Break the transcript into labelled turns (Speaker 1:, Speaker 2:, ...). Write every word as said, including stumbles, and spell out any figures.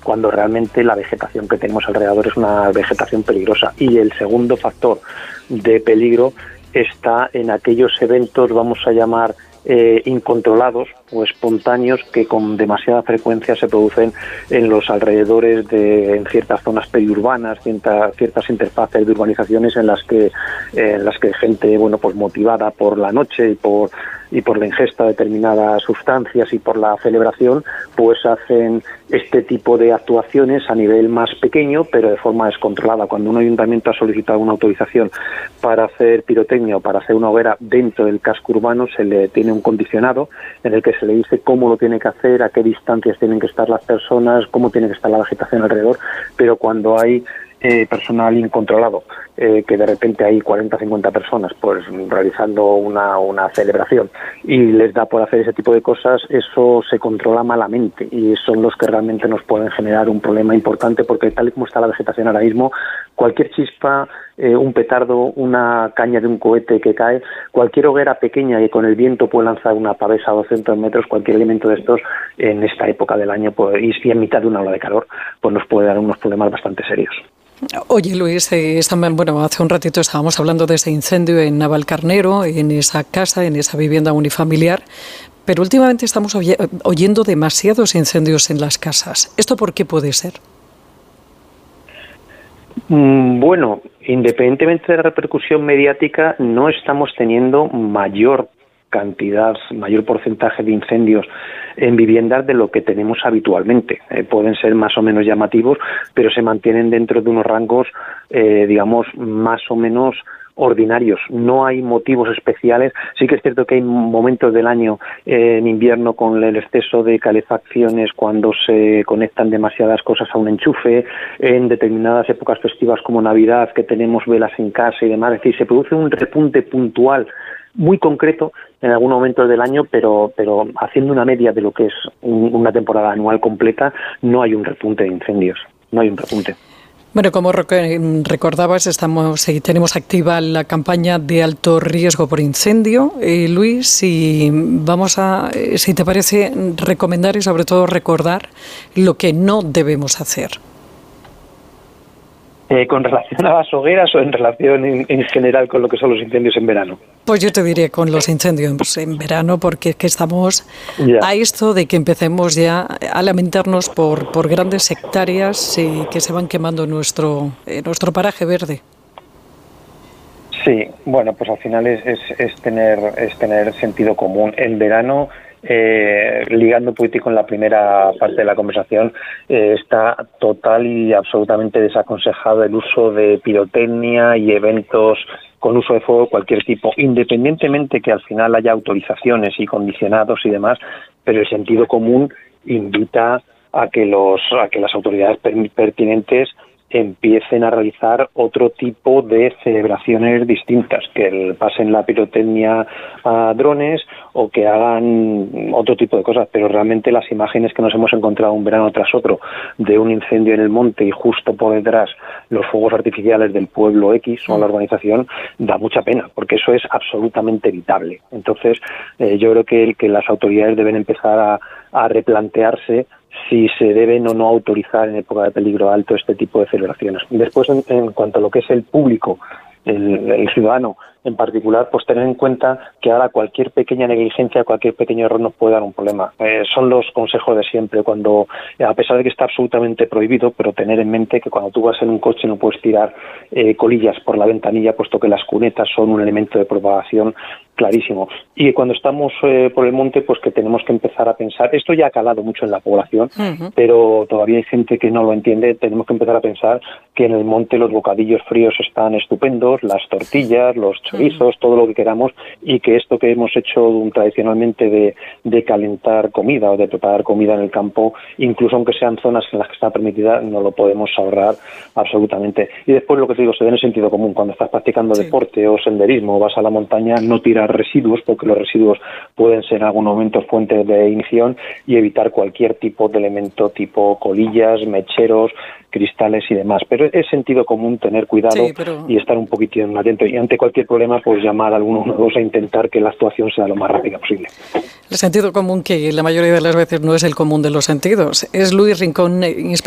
Speaker 1: cuando realmente la vegetación que tenemos alrededor es una vegetación peligrosa. Y el segundo factor de peligro está en aquellos eventos, vamos a llamar, eh, incontrolados o espontáneos que con demasiada frecuencia se producen en los alrededores de en ciertas zonas periurbanas, ciertas, ciertas interfaces de urbanizaciones en las que eh, en las que gente, bueno, pues motivada por la noche y por y por la ingesta de determinadas sustancias y por la celebración, pues hacen este tipo de actuaciones a nivel más pequeño, pero de forma descontrolada. Cuando un ayuntamiento ha solicitado una autorización para hacer pirotecnia o para hacer una hoguera dentro del casco urbano, se le tiene un condicionado en el que se le dice cómo lo tiene que hacer, a qué distancias tienen que estar las personas, cómo tiene que estar la vegetación alrededor, pero cuando hay Eh, personal incontrolado, eh, que de repente hay cuarenta o cincuenta personas pues realizando una, una celebración y les da por hacer ese tipo de cosas, eso se controla malamente y son los que realmente nos pueden generar un problema importante, porque tal y como está la vegetación ahora mismo, cualquier chispa, eh, un petardo, una caña de un cohete que cae, cualquier hoguera pequeña y con el viento puede lanzar una pavesa a doscientos metros, cualquier elemento de estos en esta época del año pues, y en mitad de una ola de calor, pues nos puede dar unos problemas bastante serios.
Speaker 2: Oye, Luis, eh, bueno, hace un ratito estábamos hablando de ese incendio en Navalcarnero, en esa casa, en esa vivienda unifamiliar, pero últimamente estamos oy- oyendo demasiados incendios en las casas. ¿Esto por qué puede ser?
Speaker 1: Mm, bueno, independientemente de la repercusión mediática, no estamos teniendo mayor cantidad, mayor porcentaje de incendios en viviendas de lo que tenemos habitualmente. Eh, pueden ser más o menos llamativos, pero se mantienen dentro de unos rangos, eh, digamos, más o menos ordinarios. No hay motivos especiales. Sí que es cierto que hay momentos del año, eh, en invierno, con el exceso de calefacciones, cuando se conectan demasiadas cosas a un enchufe, en determinadas épocas festivas como Navidad, que tenemos velas en casa y demás. Es decir, se produce un repunte puntual muy concreto en algunos momentos del año, pero pero haciendo una media de lo que es un, una temporada anual completa, no hay un repunte de incendios, no hay un repunte.
Speaker 2: Bueno, como recordabas, estamos eh, tenemos activa la campaña de alto riesgo por incendio. Eh, Luis, y vamos a, eh, si te parece, recomendar y sobre todo recordar lo que no debemos hacer.
Speaker 1: Eh, ¿Con relación a las hogueras o en relación en, en general con lo que son los incendios en verano?
Speaker 2: Pues yo te diría con los incendios en verano, porque es que estamos
Speaker 1: ya.
Speaker 2: a esto de que empecemos ya a lamentarnos por, por grandes hectáreas eh, que se van quemando nuestro, eh, nuestro paraje verde.
Speaker 1: Sí, bueno, pues al final es, es, es tener es tener sentido común. En verano, eh, ligando un poquito con la primera parte de la conversación, eh, está total y absolutamente desaconsejado el uso de pirotecnia y eventos con uso de fuego de cualquier tipo, independientemente que al final haya autorizaciones y condicionados y demás, pero el sentido común invita a que los a que las autoridades pertinentes empiecen a realizar otro tipo de celebraciones distintas, que pasen la pirotecnia a drones o que hagan otro tipo de cosas, pero realmente las imágenes que nos hemos encontrado un verano tras otro de un incendio en el monte y justo por detrás los fuegos artificiales del pueblo X o la urbanización, da mucha pena, porque eso es absolutamente evitable. Entonces, eh, yo creo que, que las autoridades deben empezar a, a replantearse si se deben o no autorizar en época de peligro alto este tipo de celebraciones. Después, en, en cuanto a lo que es el público, el, el ciudadano en particular, pues tener en cuenta que ahora cualquier pequeña negligencia, cualquier pequeño error nos puede dar un problema. Eh, son los consejos de siempre, cuando, a pesar de que está absolutamente prohibido, pero tener en mente que cuando tú vas en un coche no puedes tirar eh, colillas por la ventanilla, puesto que las cunetas son un elemento de propagación clarísimo. Y cuando estamos eh, por el monte, pues que tenemos que empezar a pensar, esto ya ha calado mucho en la población, uh-huh. pero todavía hay gente que no lo entiende, tenemos que empezar a pensar que en el monte los bocadillos fríos están estupendos, las tortillas, los chorizos, uh-huh. todo lo que queramos, y que esto que hemos hecho tradicionalmente de, de calentar comida o de preparar comida en el campo, incluso aunque sean zonas en las que está permitida, no lo podemos ahorrar absolutamente. Y después lo que te digo, se ve en el sentido común, cuando estás practicando sí. deporte o senderismo o vas a la montaña, no tirar residuos, porque los residuos pueden ser en algún momento fuentes de ignición, y evitar cualquier tipo de elemento tipo colillas, mecheros, cristales y demás. Pero es sentido común tener cuidado sí, pero... y estar un poquitín atento, y ante cualquier problema pues llamar al uno uno dos a intentar que la actuación sea lo más rápida posible.
Speaker 2: El sentido común, que la mayoría de las veces no es el común de los sentidos. Es Luis Rincón,